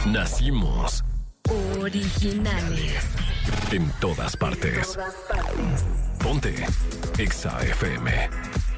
Nacimos originales. en todas partes. Ponte Exa FM.